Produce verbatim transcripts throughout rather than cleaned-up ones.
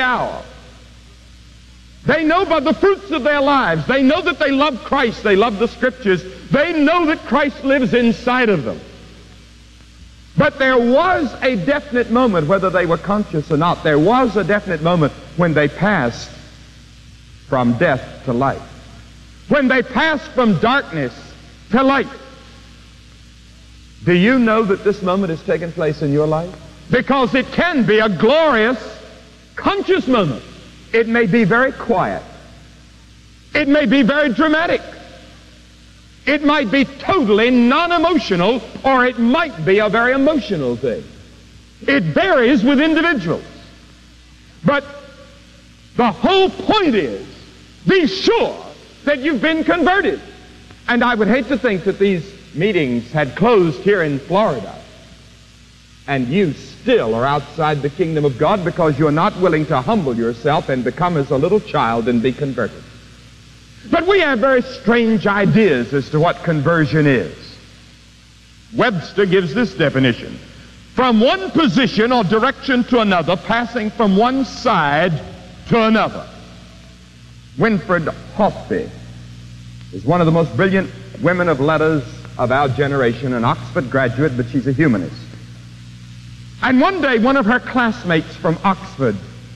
hour. They know by the fruits of their lives. They know that they love Christ. They love the Scriptures. They know that Christ lives inside of them. But there was a definite moment, whether they were conscious or not, there was a definite moment when they passed from death to life. When they passed from darkness to light. Do you know that this moment has taken place in your life? Because it can be a glorious, conscious moment. It may be very quiet. It may be very dramatic. It might be totally non-emotional, or it might be a very emotional thing. It varies with individuals. But the whole point is, be sure that you've been converted. And I would hate to think that these meetings had closed here in Florida, and you still are outside the kingdom of God because you're not willing to humble yourself and become as a little child and be converted. But we have very strange ideas as to what conversion is. Webster gives this definition: from one position or direction to another, passing from one side to another. Winfred Hoffe is one of the most brilliant women of letters of our generation, an Oxford graduate, but she's a humanist. And one day, one of her classmates from Oxford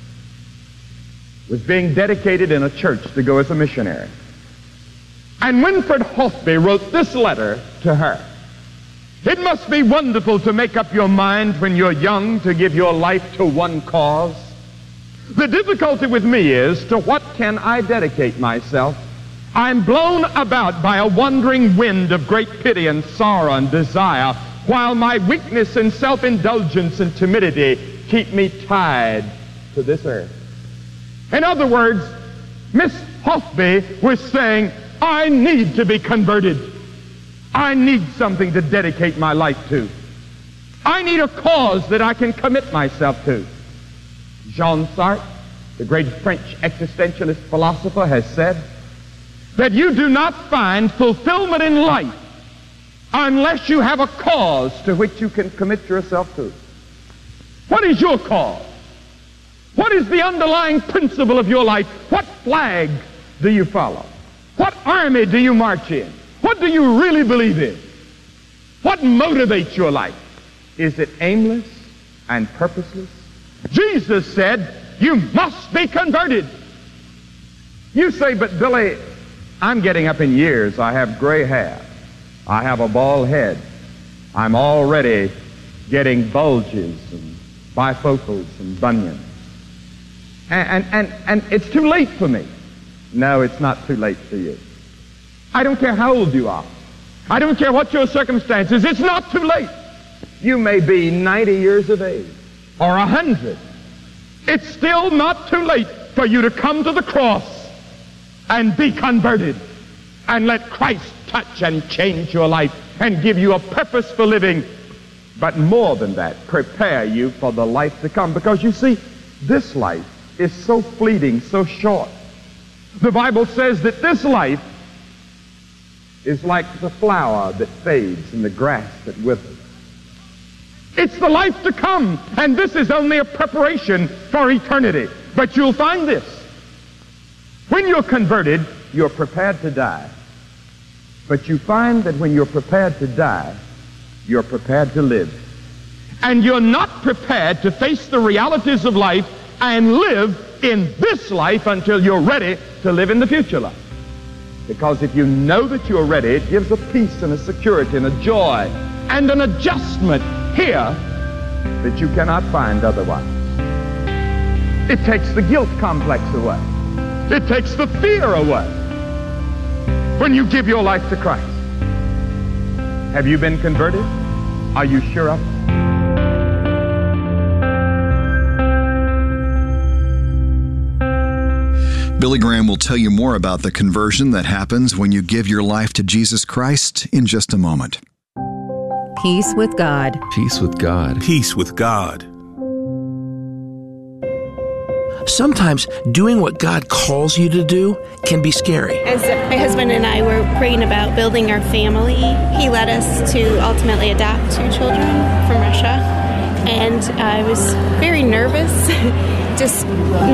was being dedicated in a church to go as a missionary. And Winfred Hoffe wrote this letter to her. It must be wonderful to make up your mind when you're young to give your life to one cause. The difficulty with me is, to what can I dedicate myself? I'm blown about by a wandering wind of great pity and sorrow and desire, while my weakness and self-indulgence and timidity keep me tied to this earth. In other words, Miss Hoffe was saying, I need to be converted. I need something to dedicate my life to. I need a cause that I can commit myself to. Jean Sartre, the great French existentialist philosopher, has said that you do not find fulfillment in life unless you have a cause to which you can commit yourself to. What is your cause? What is the underlying principle of your life? What flag do you follow? What army do you march in? What do you really believe in? What motivates your life? Is it aimless and purposeless? Jesus said, you must be converted. You say, but Billy, I'm getting up in years. I have gray hair. I have a bald head. I'm already getting bulges and bifocals and bunions. And, and, and, and it's too late for me. No, it's not too late for you. I don't care how old you are. I don't care what your circumstances. It's not too late. You may be ninety years of age or one hundred. It's still not too late for you to come to the cross and be converted and let Christ touch and change your life and give you a purpose for living. But more than that, prepare you for the life to come. Because you see, this life is so fleeting, so short. The Bible says that this life is like the flower that fades and the grass that withers. It's the life to come, and this is only a preparation for eternity. But you'll find this. When you're converted, you're prepared to die. But you find that when you're prepared to die, you're prepared to live. And you're not prepared to face the realities of life and live in this life until you're ready to live in the future life. Because if you know that you're ready, it gives a peace and a security and a joy and an adjustment here that you cannot find otherwise. It takes the guilt complex away. It takes the fear away when you give your life to Christ. Have you been converted? Are you sure of it? Billy Graham will tell you more about the conversion that happens when you give your life to Jesus Christ in just a moment. Peace with God. Peace with God. Peace with God. Sometimes doing what God calls you to do can be scary. As my husband and I were praying about building our family, he led us to ultimately adopt two children from Russia. And I was very nervous, just